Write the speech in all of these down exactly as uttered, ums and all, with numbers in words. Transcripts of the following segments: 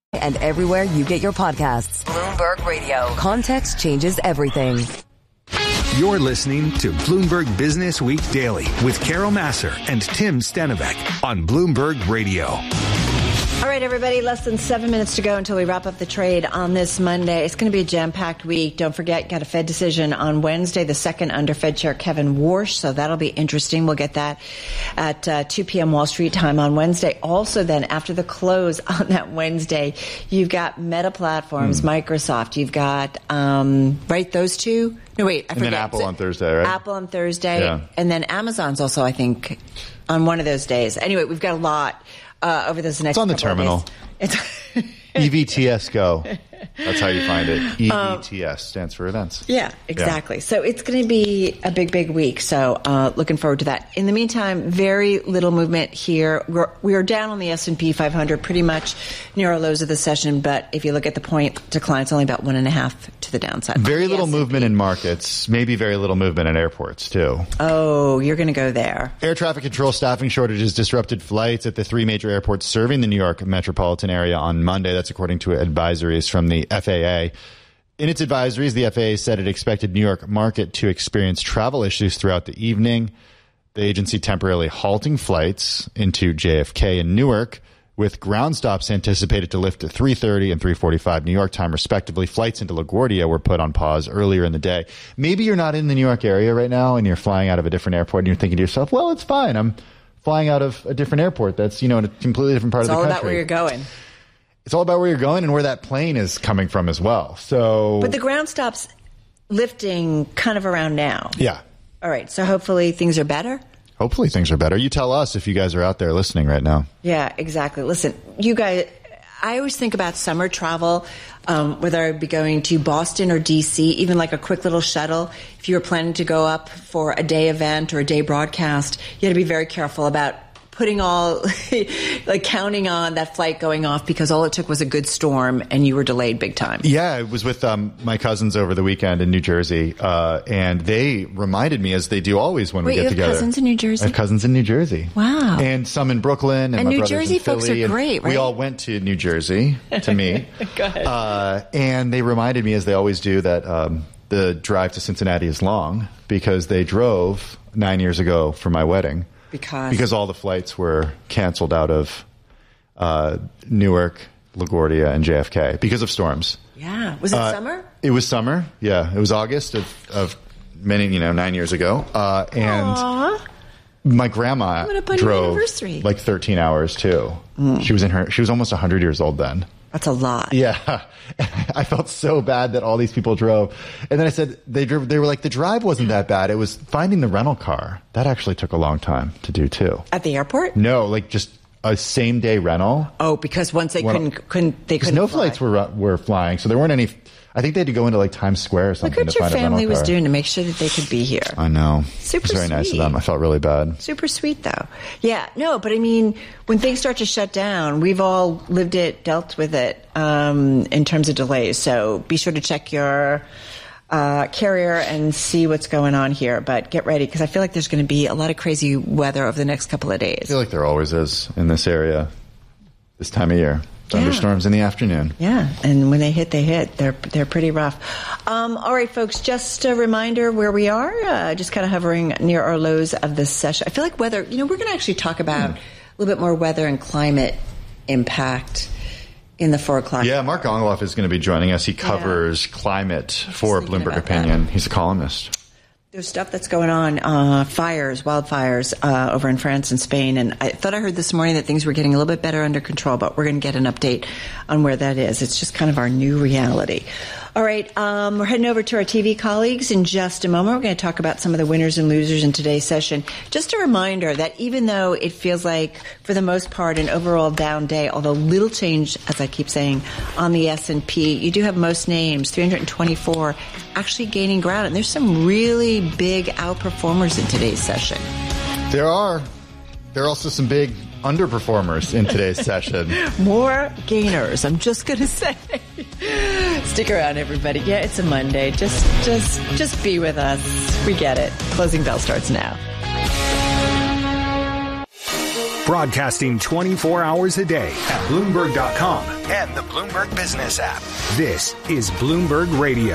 And everywhere you get your podcasts. Bloomberg Radio. Context changes everything. You're listening to Bloomberg Business Week Daily with Carol Massar and Tim Stenovec on Bloomberg Radio. All right, everybody, less than seven minutes to go until we wrap up the trade on this Monday. It's going to be a jam-packed week. Don't forget, got a Fed decision on Wednesday, the second under Fed Chair Kevin Warsh, so that'll be interesting. We'll get that at uh, two p.m. Wall Street time on Wednesday. Also, then, after the close on that Wednesday, you've got Meta Platforms, mm. Microsoft. You've got, um, right, those two? No, wait, I and forget. And then Apple on Thursday, right? Apple on Thursday. Yeah. And then Amazon's also, I think, on one of those days. Anyway, we've got a lot. Uh, over this next it's on the couple terminal. Of days. It's E V T S Go. That's how you find it. E V T S stands for events. Yeah, exactly. Yeah. So it's going to be a big, big week. So uh, looking forward to that. In the meantime, very little movement here. We're, we are down on the S and P five hundred, pretty much near our lows of the session. But if you look at the point decline, it's only about one and a half to the downside. Very the little S and P. Movement in markets. Maybe very little movement in airports, too. Oh, you're going to go there. Air traffic control staffing shortages disrupted flights at the three major airports serving the New York metropolitan area on Monday. That's according to advisories from the F A A. In its advisories, the F A A said it expected New York market to experience travel issues throughout the evening. The agency temporarily halting flights into J F K and Newark, with ground stops anticipated to lift at three thirty and three forty-five New York time, respectively. Flights into LaGuardia were put on pause earlier in the day. Maybe you're not in the New York area right now and you're flying out of a different airport and you're thinking to yourself, well, it's fine. I'm flying out of a different airport that's, you know, in a completely different part it's of the country. It's all about where you're going. It's all about where you're going and where that plane is coming from as well. So, but the ground stops lifting kind of around now. Yeah. All right. So hopefully things are better. Hopefully things are better. You tell us if you guys are out there listening right now. Yeah, exactly. Listen, you guys, I always think about summer travel, um, whether I'd be going to Boston or D C, even like a quick little shuttle. If you were planning to go up for a day event or a day broadcast, you had to be very careful about putting all, like counting on that flight going off because all it took was a good storm and you were delayed big time. Yeah, I was with um, my cousins over the weekend in New Jersey, uh, and they reminded me, as they do always when Wait, we get you have together. cousins in New Jersey? I have cousins in New Jersey. Wow. And some in Brooklyn. And, and my New brothers Jersey in folks Philly, are great, right? We all went to New Jersey to meet. Go ahead. Uh, and they reminded me, as they always do, that um, the drive to Cincinnati is long because they drove nine years ago for my wedding. Because? Because all the flights were canceled out of uh, Newark, LaGuardia, and J F K because of storms. Yeah. Was it uh, summer? It was summer. Yeah. It was August of, of many, you know, nine years ago. Uh, and Aww. my grandma drove like thirteen hours too. Mm. She was in her, she was almost one hundred years old then. That's a lot. Yeah. I felt so bad that all these people drove. And then I said, they drove, they were like, the drive wasn't that bad. It was finding the rental car. That actually took a long time to do too. At the airport? No, like just a same day rental. Oh, because once they when, couldn't, couldn't, they couldn't no fly. flights were, were flying. So there weren't any, I think they had to go into like Times Square or something Look what to your find a rental family was car. doing to make sure that they could be here. I know. Super It was very sweet. nice of them. I felt really bad. Super sweet, though. Yeah, no, but I mean, when things start to shut down, we've all lived it, dealt with it um, in terms of delays. So be sure to check your uh, carrier and see what's going on here. But get ready, because I feel like there's going to be a lot of crazy weather over the next couple of days. I feel like there always is in this area this time of year. Thunderstorms yeah. in the afternoon. Yeah, and when they hit, they hit. They're they're pretty rough. Um, all right, folks, just a reminder where we are, uh, just kind of hovering near our lows of this session. I feel like weather, you know, we're going to actually talk about mm. a little bit more weather and climate impact in the four o'clock. Yeah, Mark Ongoloff is going to be joining us. He covers yeah. climate for Bloomberg Opinion. That. He's a columnist. There's stuff that's going on, uh, fires, wildfires uh, over in France and Spain. And I thought I heard this morning that things were getting a little bit better under control, but we're going to get an update on where that is. It's just kind of our new reality. All right, um, we're heading over to our T V colleagues in just a moment. We're going to talk about some of the winners and losers in today's session. Just a reminder that even though it feels like, for the most part, an overall down day, although little change, as I keep saying, on the S and P, you do have most names, three hundred twenty-four, actually gaining ground. And there's some really big outperformers in today's session. There are. There are also some big underperformers in today's session. More gainers, I'm just going to say. Stick around, everybody. Yeah, it's a Monday. Just, just, just be with us. We get it. Closing bell starts now. Broadcasting twenty-four hours a day at Bloomberg dot com and the Bloomberg Business app. This is Bloomberg Radio.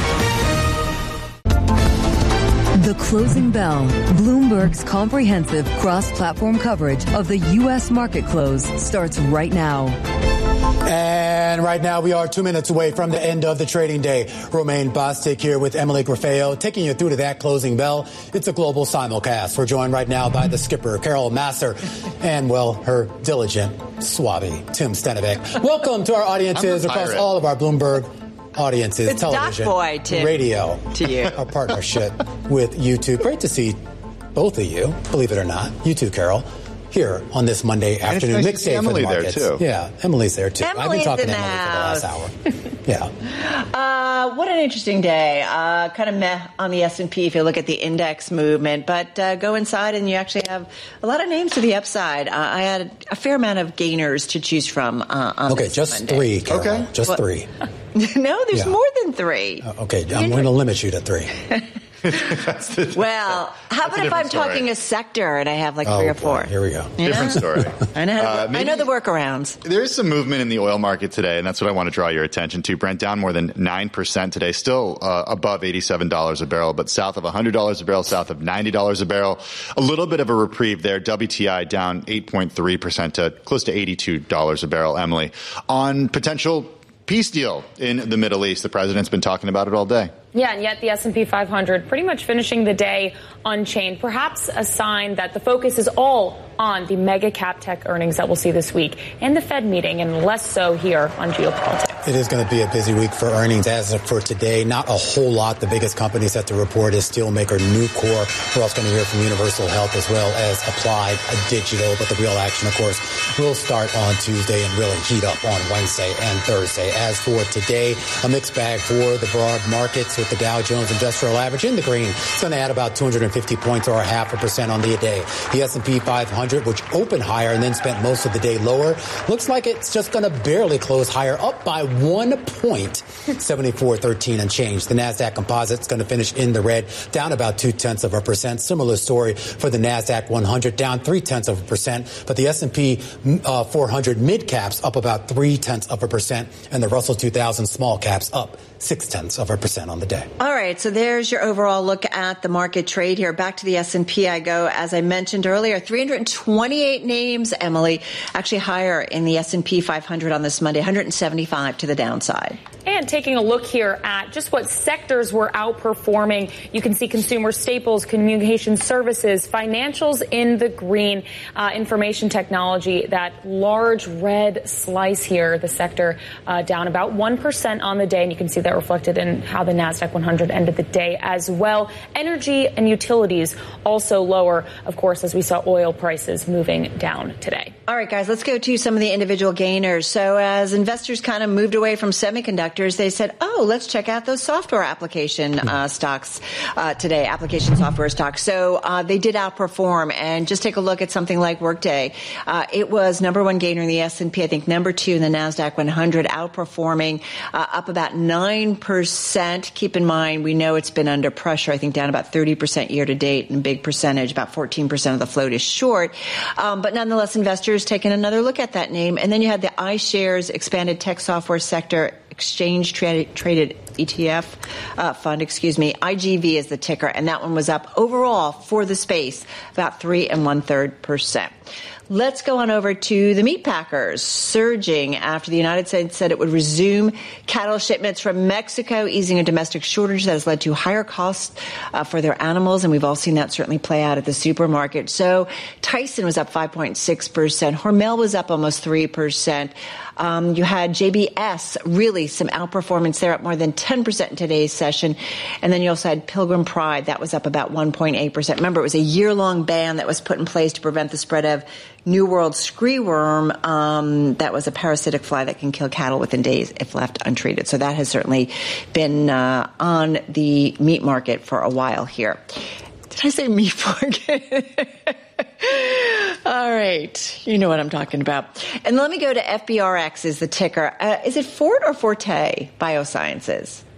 The Closing Bell, Bloomberg's comprehensive cross-platform coverage of the U S market close starts right now. And right now we are two minutes away from the end of the trading day. Romaine Bostick here with Emily Grafeo, taking you through to that closing bell. It's a global simulcast. We're joined right now by the skipper, Carol Massar, and, well, her diligent swabby, Tim Stenovec. Welcome to our audiences across all of our Bloomberg audiences, it's television, Doc Boy, Tim, radio, to you. Our partnership with YouTube. Great to see both of you, believe it or not. You too, Carol. Here on this Monday afternoon, nice mixed day for the Emily markets. there too. Yeah, Emily's there too. Emily's I've been talking in to the Emily house. for the last hour. Yeah. Uh, what an interesting day. Uh, kind of meh on the S and P if you look at the index movement. But uh, go inside and you actually have a lot of names to the upside. Uh, I had a fair amount of gainers to choose from uh, on Okay, this just Monday. three, Carol. Okay. Just What? three. No, there's Yeah. more than three. Uh, okay, I'm going to limit you to three. the, Well, how about if I'm story. talking a sector and I have like Oh, three or boy, four? here we go. You different know? story. I know, how to Uh, work- I know the workarounds. There is some movement in the oil market today, and that's what I want to draw your attention to. Brent down more than nine percent today, still uh, above eighty-seven dollars a barrel, but south of one hundred dollars a barrel, south of ninety dollars a barrel. A little bit of a reprieve there. W T I down eight point three percent to close to eighty-two dollars a barrel, Emily. On potential peace deal in the Middle East, the president's been talking about it all day. Yeah, and yet the S and P five hundred pretty much finishing the day unchanged. Perhaps a sign that the focus is all on the mega cap tech earnings that we'll see this week and the Fed meeting, and less so here on geopolitics. It is going to be a busy week for earnings. As of for today, not a whole lot. The biggest company set to report is steelmaker Nucor. We're also going to hear from Universal Health as well as Applied Digital. But the real action, of course, will start on Tuesday and really heat up on Wednesday and Thursday. As for today, a mixed bag for the broad markets with the Dow Jones Industrial Average in the green. It's going to add about two hundred fifty points or a half a percent on the day. The S and P five hundred, which opened higher and then spent most of the day lower, looks like it's just going to barely close higher, up by one point, seventy-four thirteen and change. The NASDAQ Composite's going to finish in the red, down about two-tenths of a percent. Similar story for the NASDAQ one hundred, down three-tenths of a percent. But the S and P uh, four hundred mid-caps up about three-tenths of a percent, and the Russell two thousand small-caps up six-tenths of a percent on the day. All right, so there's your overall look at the market trade here. Back to the S and P I go. As I mentioned earlier, three hundred twenty-eight names, Emily, actually higher in the S and P five hundred on this Monday, one hundred seventy-five to the downside. And taking a look here at just what sectors were outperforming, you can see consumer staples, communication services, financials in the green, uh, information technology, that large red slice here, the sector uh, down about one percent on the day. And you can see that reflected in how the NASDAQ one hundred ended the day as well. Energy and utilities also lower, of course, as we saw oil prices moving down today. All right, guys, let's go to some of the individual gainers. So as investors kind of moved away from semiconductors, they said, oh, let's check out those software application uh, stocks uh, today, application software stocks. So uh, they did outperform. And just take a look at something like Workday. Uh, it was number one gainer in the S and P, I think number two in the NASDAQ one hundred, outperforming uh, up about nine percent. Keep in mind, we know it's been under pressure, I think down about thirty percent year to date, and a big percentage, about fourteen percent of the float is short. Um, but nonetheless, investors taking another look at that name. And then you had the iShares Expanded Tech Software Sector Exchange Traded, traded E T F uh, fund, excuse me. I G V is the ticker, and that one was up overall for the space about three and one third percent. Let's go on over to the meat packers, surging after the United States said it would resume cattle shipments from Mexico, easing a domestic shortage that has led to higher costs uh, for their animals. And we've all seen that certainly play out at the supermarket. So Tyson was up five point six percent. Hormel was up almost three percent. Um, you had J B S, really some outperformance there, up more than ten percent in today's session. And then you also had Pilgrim Pride. That was up about one point eight percent. Remember, it was a year-long ban that was put in place to prevent the spread of New World screeworm. Um, that was a parasitic fly that can kill cattle within days if left untreated. So that has certainly been uh, on the meat market for a while here. Did I say meat market? All right. You know what I'm talking about. And let me go to F B R X is the ticker. Uh, is it Fort or Forte Biosciences?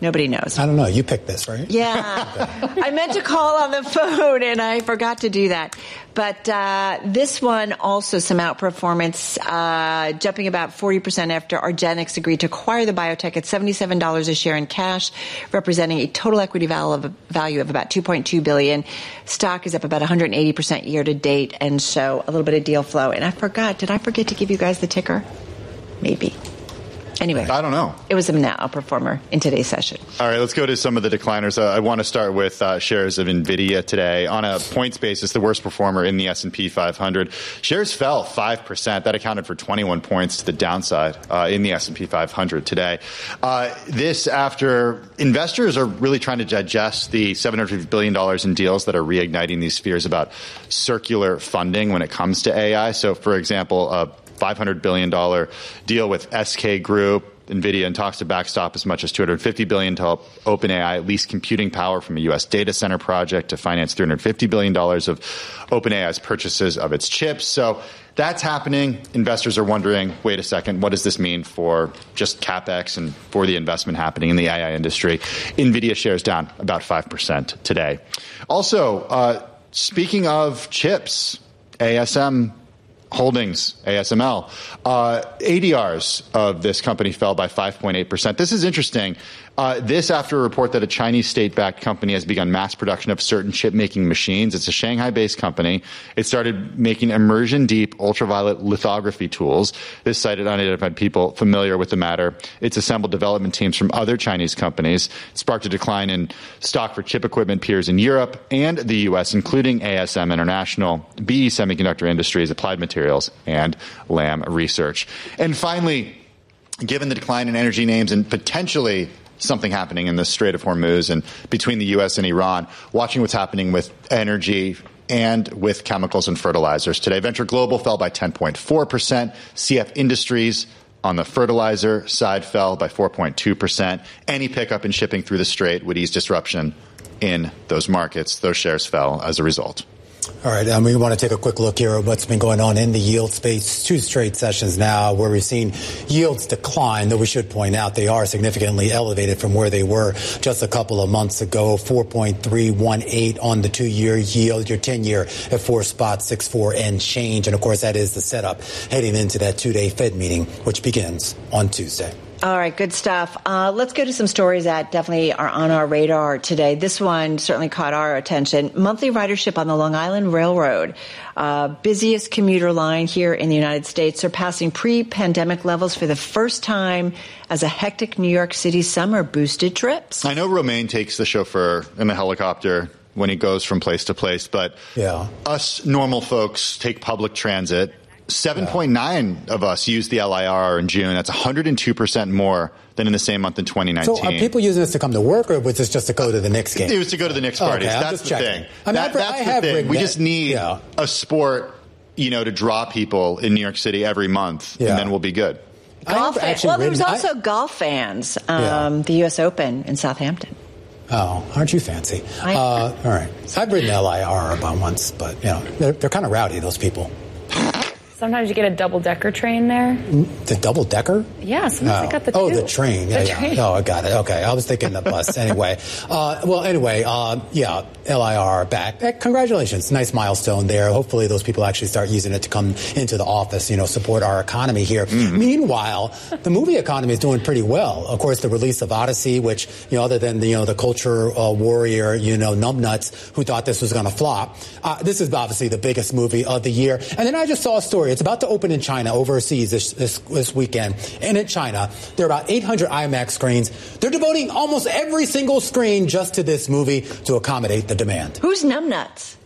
Nobody knows. I don't know. You picked this, right? Yeah. I meant to call on the phone, and I forgot to do that. But uh, this one also some outperformance, uh, jumping about forty percent after argenx agreed to acquire the biotech at seventy-seven dollars a share in cash, representing a total equity value of about two point two billion dollars. Stock is up about one hundred eighty percent year to date, and so a little bit of deal flow. And I forgot, did I forget to give you guys the ticker? Maybe. Anyway, I don't know. It was a outperformer in today's session. All right, let's go to some of the decliners. Uh, I want to start with uh, shares of NVIDIA today. On a points basis, the worst performer in the S and P five hundred. Shares fell five percent. That accounted for twenty-one points to the downside uh, in the S and P five hundred today. Uh, this after investors are really trying to digest the seven hundred fifty billion dollars in deals that are reigniting these fears about circular funding when it comes to A I. So, for example, uh, five hundred billion dollars deal with S K Group, NVIDIA, and talks to backstop as much as two hundred fifty billion dollars to help OpenAI lease computing power from a U S data center project to finance three hundred fifty billion dollars of OpenAI's purchases of its chips. So that's happening. Investors are wondering, wait a second, what does this mean for just CapEx and for the investment happening in the A I industry? NVIDIA shares down about five percent today. Also, uh, speaking of chips, A S M Holdings, A S M L, uh, A D Rs of this company fell by five point eight percent. This is interesting. Uh, this after a report that a Chinese state-backed company has begun mass production of certain chip-making machines. It's a Shanghai-based company. It started making immersion-deep ultraviolet lithography tools. This cited unidentified people familiar with the matter. It's assembled development teams from other Chinese companies. It sparked a decline in stock for chip equipment peers in Europe and the U S, including A S M International, B E Semiconductor Industries, Applied Materials, and Lam Research. And finally, given the decline in energy names and potentially something happening in the Strait of Hormuz and between the U S and Iran, watching what's happening with energy and with chemicals and fertilizers today. Venture Global fell by ten point four percent. C F Industries on the fertilizer side fell by four point two percent. Any pickup in shipping through the Strait would ease disruption in those markets. Those shares fell as a result. All right, um, we want to take a quick look here at what's been going on in the yield space. Two straight sessions now where we've seen yields decline, though we should point out they are significantly elevated from where they were just a couple of months ago. four point three one eight on the two-year yield, your ten-year at four spot six four and change. And, of course, that is the setup heading into that two-day Fed meeting, which begins on Tuesday. All right, good stuff. Uh, let's go to some stories that definitely are on our radar today. This one certainly caught our attention. Monthly ridership on the Long Island Railroad, uh, busiest commuter line here in the United States, surpassing pre-pandemic levels for the first time as a hectic New York City summer boosted trips. I know Romaine takes the chauffeur in the helicopter when he goes from place to place, but yeah. us normal folks take public transit. seven point nine of us used the L I R in June. That's one hundred two percent more than in the same month in twenty nineteen. So are people using this to come to work, or was this just to go to the Knicks game? It was to go to the Knicks parties. Okay, that's the checking. thing. I mean, that, I, that's I the have thing. We that. just need yeah. a sport, you know, to draw people in New York City every month, yeah. and then we'll be good. Golf fan- well, there was ridden, also I, golf fans, um, yeah. the U S Open in Southampton. Oh, aren't you fancy? I, uh, all right. I've ridden L I R about once, but, you know, they're, they're kind of rowdy, those people. Sometimes you get a double-decker train there. The double-decker? Yeah, sometimes oh. they got the Oh, two. the train. Yeah, the yeah. Train. Oh, I got it. Okay. I was thinking the bus. Anyway. Uh, well, anyway, uh, yeah, L I R back. Eh, congratulations. Nice milestone there. Hopefully those people actually start using it to come into the office, you know, support our economy here. Mm-hmm. Meanwhile, the movie economy is doing pretty well. Of course, the release of Odyssey, which, you know, other than the, you know, the culture uh, warrior, you know, numbnuts who thought this was going to flop, uh, this is obviously the biggest movie of the year. And then I just saw a story. It's about to open in China, overseas this, this this weekend. And in China, there are about eight hundred IMAX screens. They're devoting almost every single screen just to this movie to accommodate the demand. Who's numbnuts?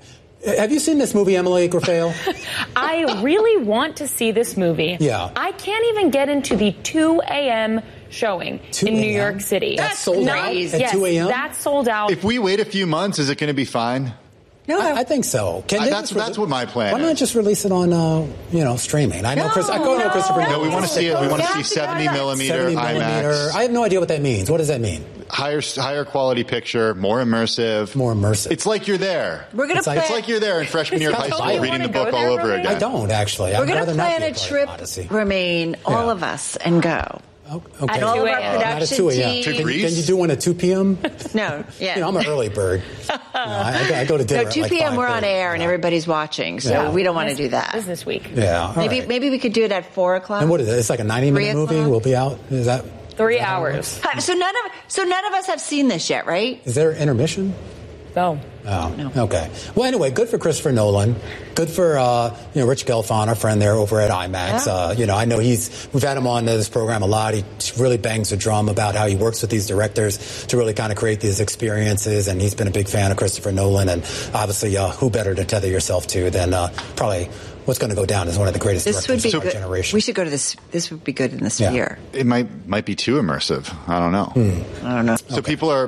Have you seen this movie, Emily Grafale? I really want to see this movie. Yeah. I can't even get into the two a.m. showing in New York City. That's sold Not, out at yes, two a.m.? That's sold out. If we wait a few months, is it going to be fine? No, I, I think so. Can I, they that's just that's what my plan Why is. not just release it on, uh, you know, streaming? I know, No, Chris. I go no, know Christopher. No, we want to see it. We want to Yeah, see seventy millimeter seventy millimeter. IMAX. I have no idea what that means. What does that mean? Higher, higher quality picture, more immersive. More immersive. It's like you're there. We're going to It's like- plan. It's like you're there in freshman year of high Don't school you reading the wanna book go all there, over Romaine? again. I don't, actually. We're I'd going rather to not plan be a part of trip, Odyssey. Romaine, all Yeah. of us, and go. Oh, okay. And all of our Not production Not at two a.m. team. Can, can you do one at two p.m.? No, yeah. You know, I'm an early bird. You know, I, I go to dinner No, two at like p.m. we're on five thirty, air and you know. everybody's watching, so Yeah. we don't want to do that. Business Week. Yeah. all Maybe right. maybe we could do it at four o'clock. And what is it? It's like a ninety-minute Three movie. o'clock? We'll be out. Is that Three hours. Hi, So none of so none of us have seen this yet, right? Is there intermission? No. Oh, No. okay. Well, anyway, good for Christopher Nolan. Good for uh, you know Rich Gelfond, our friend there over at IMAX. Yeah. Uh, you know, I know he's we've had him on this program a lot. He really bangs the drum about how he works with these directors to really kind of create these experiences, and he's been a big fan of Christopher Nolan. And obviously, uh, who better to tether yourself to than uh, probably what's going to go down as one of the greatest This would directors be of our good. generation. We should go to this. This would be good in the Yeah. Sphere. It might might be too immersive. I don't know. I don't know. So people are